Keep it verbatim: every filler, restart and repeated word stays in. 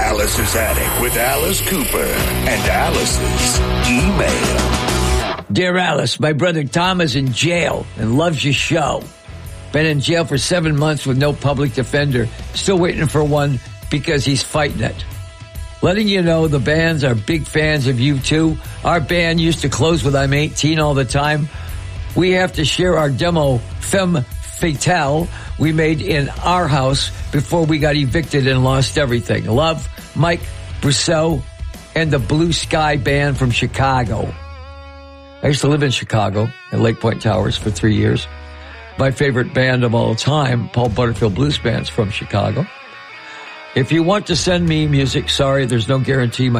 Alice's Attic with Alice Cooper and Alice's email. Dear Alice, my brother Tom is in jail and loves your show. Been in jail for seven months with no public defender. Still waiting for one because he's fighting it. Letting you know the bands are big fans of you too. Our band used to close with I'm eighteen all the time. We have to share our demo Femme Fatale we made in our house before we got evicted and lost everything. Love, Mike Brousseau and the Blue Sky Band from Chicago. I used to live in Chicago at Lake Point Towers for three years. My favorite band of all time, Paul Butterfield Blues Band's from Chicago. If you want to send me music, sorry, there's no guarantee my